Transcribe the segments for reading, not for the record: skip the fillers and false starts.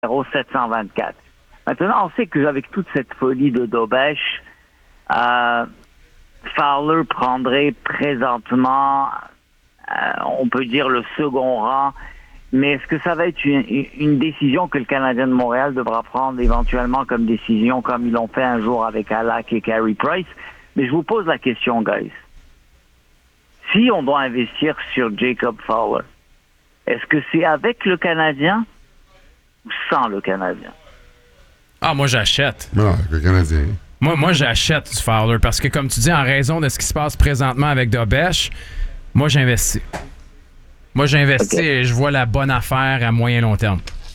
numéro 724. Maintenant, on sait qu'avec toute cette folie de Dobeš, Fowler prendrait présentement, on peut dire, le second rang. Mais est-ce que ça va être une décision que le Canadien de Montréal devra prendre éventuellement comme décision, comme ils l'ont fait un jour avec Halak et Carey Price? Mais je vous pose la question, guys. Si on doit investir sur Jacob Fowler, est-ce que c'est avec le Canadien ou sans le Canadien? Ah, moi, j'achète. Non, avec le Canadien. Moi, j'achète du Fowler parce que, comme tu dis, en raison de ce qui se passe présentement avec Dobeš, moi, j'investis. Okay. Et je vois la bonne affaire à moyen long terme.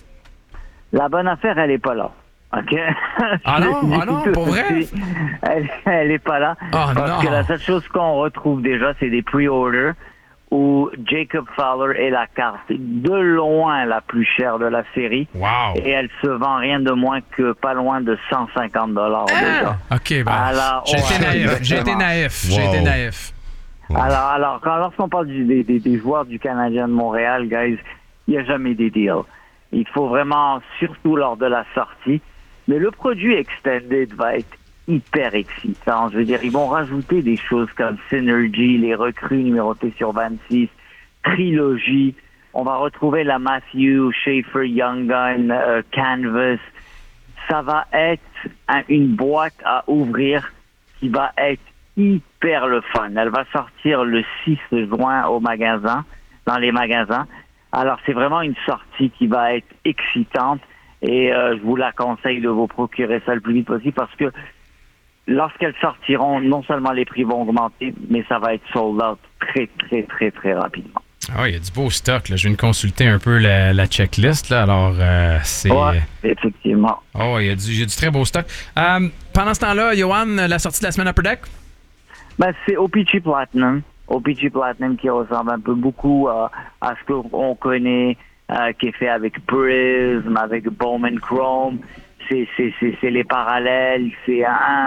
La bonne affaire, elle n'est pas là. OK? Ah non, pour vrai? Elle n'est pas là. Parce que la seule chose qu'on retrouve déjà, c'est des pre-orders où Jacob Fowler est la carte de loin la plus chère de la série. Wow! Et elle se vend rien de moins que pas loin de $150 déjà. OK, ben, j'ai été naïf. Alors, lorsqu'on parle des joueurs du Canadien de Montréal, guys, il n'y a jamais des deals. Il faut vraiment, surtout lors de la sortie, mais le produit extended va être hyper excitant. Je veux dire, ils vont rajouter des choses comme Synergy, les recrues numérotées sur 26, Trilogy. On va retrouver la Matthew, Schaefer, Young Gun, Canvas. Ça va être une boîte à ouvrir qui va être hyper le fun. Elle va sortir le 6 juin au magasin, dans les magasins. Alors, c'est vraiment une sortie qui va être excitante et je vous la conseille de vous procurer ça le plus vite possible parce que lorsqu'elles sortiront, non seulement les prix vont augmenter, mais ça va être sold out très, très, très, très rapidement. Ah, il y a du beau stock. Là. Je viens de consulter un peu la checklist. Là. Alors, c'est... Ouais, effectivement. Oh, il y a du très beau stock. Pendant ce temps-là, Johan, la sortie de la semaine Upper Deck? Ben, c'est OPG Platinum. OPG Platinum qui ressemble un peu beaucoup à ce qu'on connaît, qui est fait avec Prism, avec Bowman Chrome. C'est les parallèles, c'est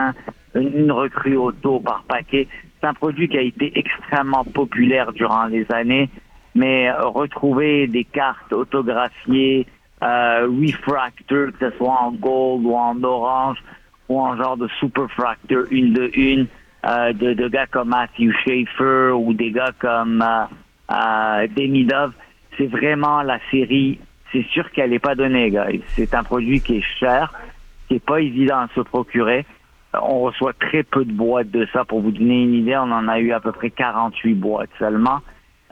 une recrue auto par paquet. C'est un produit qui a été extrêmement populaire durant les années, mais retrouver des cartes autographiées, refractor, que ce soit en gold ou en orange, ou en genre de superfractor, une de une, de gars comme Matthew Schaefer ou des gars comme Demidov, c'est vraiment la série. C'est sûr qu'elle n'est pas donnée, guys. C'est un produit qui est cher, qui n'est pas évident à se procurer. On reçoit très peu de boîtes de ça. Pour vous donner une idée, on en a eu à peu près 48 boîtes seulement.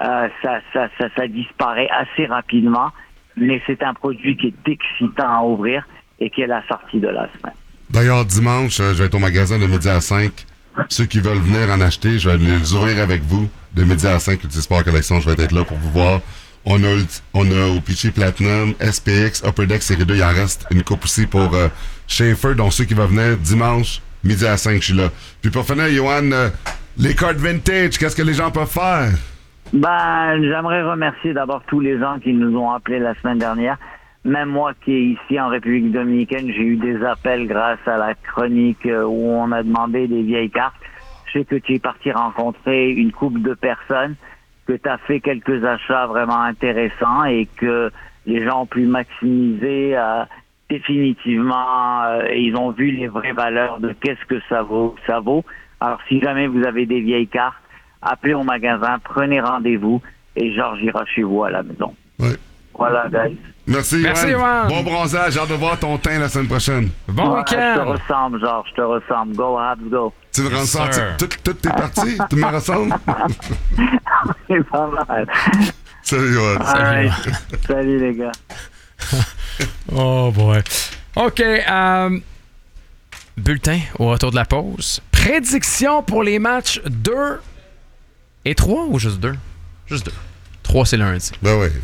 Ça disparaît assez rapidement, mais c'est un produit qui est excitant à ouvrir et qui est la sortie de la semaine. D'ailleurs, dimanche, je vais être au magasin de midi à 5. Ceux qui veulent venir en acheter, je vais les ouvrir avec vous. De midi à 5, Ulti Sport Collection, je vais être là pour vous voir. On a au Pitchy Platinum, SPX, Upper Deck Série 2, il en reste une coupe aussi pour Schaefer. Donc ceux qui vont venir dimanche, midi à 5, je suis là. Puis pour finir, Johan, les cartes vintage, qu'est-ce que les gens peuvent faire? Ben, j'aimerais remercier d'abord tous les gens qui nous ont appelés la semaine dernière. Même moi qui est ici en République dominicaine, j'ai eu des appels grâce à la chronique où on a demandé des vieilles cartes. Je sais que tu es parti rencontrer une couple de personnes, que tu as fait quelques achats vraiment intéressants et que les gens ont pu maximiser définitivement. Ils ont vu les vraies valeurs de qu'est-ce que ça vaut. Alors, si jamais vous avez des vieilles cartes, appelez au magasin, prenez rendez-vous et Georges ira chez vous à la maison. Oui. Voilà, guys. Merci, Johan. Bon bronzage. J'ai hâte de voir ton teint la semaine prochaine. Bon week-end. Je te ressemble, Georges. Je te ressemble. Go, Habs, go. Tu me ressembles. Toutes tes parties, tu me ressembles? C'est pas mal. Salut, Johan. Salut. Salut, les gars. Oh, boy. OK. Bulletin au retour de la pause. Prédiction pour les matchs 2 et 3 ou juste 2? Juste 2. 3, c'est lundi. Ben oui.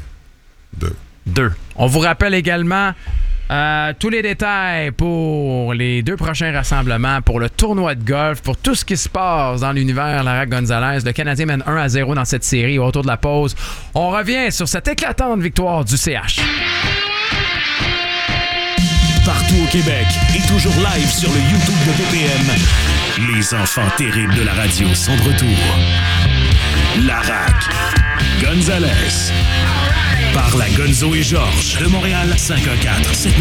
2. On vous rappelle également tous les détails pour les 2 prochains rassemblements, pour le tournoi de golf, pour tout ce qui se passe dans l'univers Lara Gonzalez. Le Canadien mène 1-0 dans cette série au retour de la pause. On revient sur cette éclatante victoire du CH. Partout au Québec et toujours live sur le YouTube de BPM. Les enfants terribles de la radio sont de retour. Larac, Gonzalez, par la Gonzo et Georges de Montréal 514.